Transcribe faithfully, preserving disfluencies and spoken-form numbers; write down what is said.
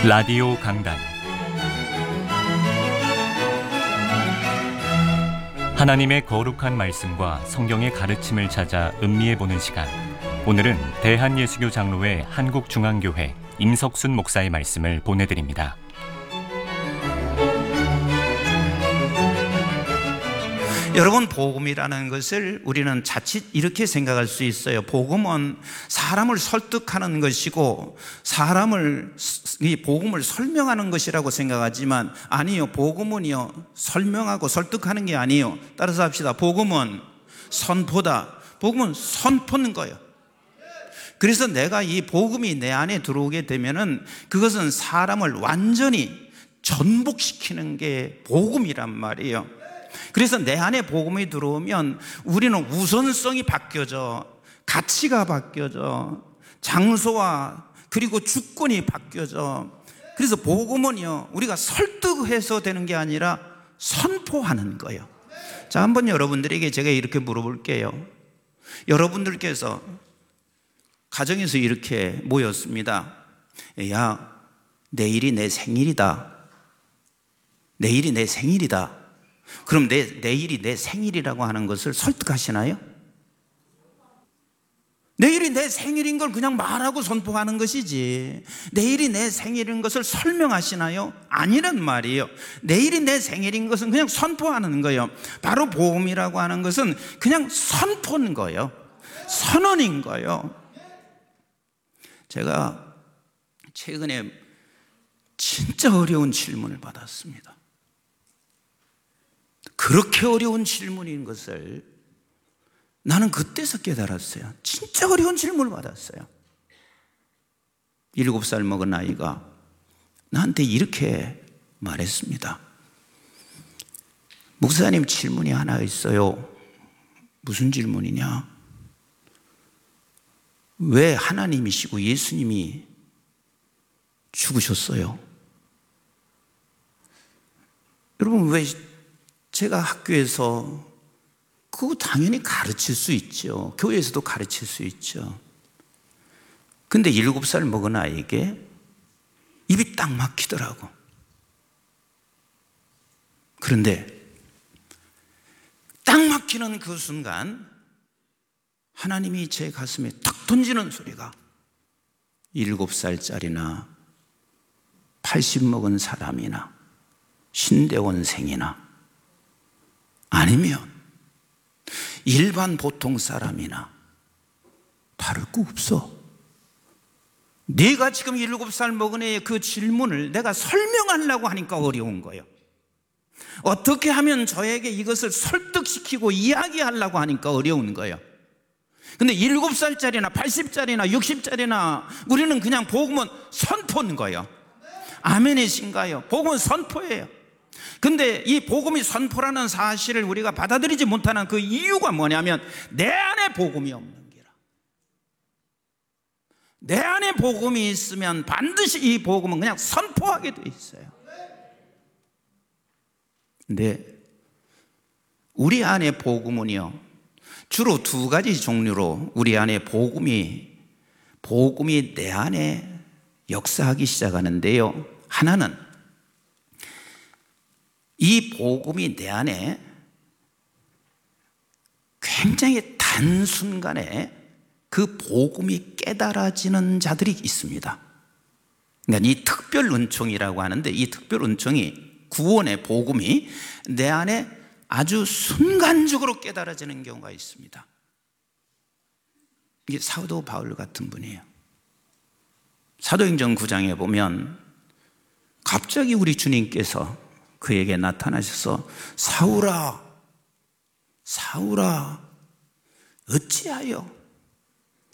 라디오 강단, 하나님의 거룩한 말씀과 성경의 가르침을 찾아 음미해보는 시간. 오늘은 대한예수교 장로회 한국중앙교회 임석순 목사의 말씀을 보내드립니다. 여러분, 복음이라는 것을 우리는 자칫 이렇게 생각할 수 있어요. 복음은 사람을 설득하는 것이고 사람을, 이 복음을 설명하는 것이라고 생각하지만 아니요, 복음은요 설명하고 설득하는 게 아니에요. 따라서 합시다. 복음은 선포다. 복음은 선포는 거예요. 그래서 내가 이 복음이 내 안에 들어오게 되면은 그것은 사람을 완전히 전복시키는 게 복음이란 말이에요. 그래서 내 안에 복음이 들어오면 우리는 우선성이 바뀌어져, 가치가 바뀌어져, 장소와 그리고 주권이 바뀌어져. 그래서 복음은요 우리가 설득해서 되는 게 아니라 선포하는 거예요. 자, 한번 여러분들에게 제가 이렇게 물어볼게요. 여러분들께서 가정에서 이렇게 모였습니다. 야, 내일이 내 생일이다. 내일이 내 생일이다. 그럼 내, 내일이 내 생일이라고 하는 것을 설득하시나요? 내일이 내 생일인 걸 그냥 말하고 선포하는 것이지 내일이 내 생일인 것을 설명하시나요? 아니란 말이에요. 내일이 내 생일인 것은 그냥 선포하는 거예요. 바로 복음이라고 하는 것은 그냥 선포인 거예요. 선언인 거예요. 제가 최근에 진짜 어려운 질문을 받았습니다. 그렇게 어려운 질문인 것을 나는 그때서 깨달았어요. 진짜 어려운 질문을 받았어요. 일곱 살 먹은 아이가 나한테 이렇게 말했습니다. 목사님, 질문이 하나 있어요. 무슨 질문이냐? 왜 하나님이시고 예수님이 죽으셨어요? 여러분, 왜 제가 학교에서 그거 당연히 가르칠 수 있죠. 교회에서도 가르칠 수 있죠. 근데 일곱 살 먹은 아이에게 입이 딱 막히더라고. 그런데 딱 막히는 그 순간 하나님이 제 가슴에 탁 던지는 소리가, 일곱 살짜리나 팔십 먹은 사람이나 신대원생이나 아니면 일반 보통 사람이나 다를 거 없어. 네가 지금 일곱 살 먹은 애의 그 질문을 내가 설명하려고 하니까 어려운 거예요. 어떻게 하면 저에게 이것을 설득시키고 이야기하려고 하니까 어려운 거예요. 근데 일곱 살짜리나 팔십 살짜리나 육십 살짜리나 우리는 그냥 복음은 선포인 거예요. 아멘이신가요? 복음은 선포예요. 근데 이 복음이 선포라는 사실을 우리가 받아들이지 못하는 그 이유가 뭐냐면 내 안에 복음이 없는 게라. 내 안에 복음이 있으면 반드시 이 복음은 그냥 선포하게 돼 있어요. 근데 우리 안에 복음은요 주로 두 가지 종류로 우리 안에 복음이 복음이 내 안에 역사하기 시작하는데요. 하나는 이 복음이 내 안에 굉장히 단순간에 그 복음이 깨달아지는 자들이 있습니다. 그러니까 이 특별 은총이라고 하는데 이 특별 은총이 구원의 복음이 내 안에 아주 순간적으로 깨달아지는 경우가 있습니다. 이게 사도 바울 같은 분이에요. 사도행전 구 장에 보면 갑자기 우리 주님께서 그에게 나타나셔서 사울아, 사울아, 어찌하여